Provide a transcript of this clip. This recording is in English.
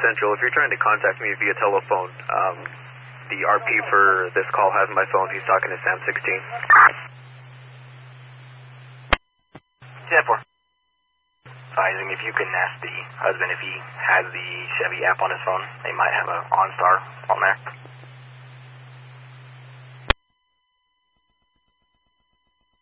Central. If you're trying to contact me via telephone, the RP for this call has my phone. He's talking to Sam 16. 10-4. Advising if you can ask the husband if he has the Chevy app on his phone. They might have a OnStar on there.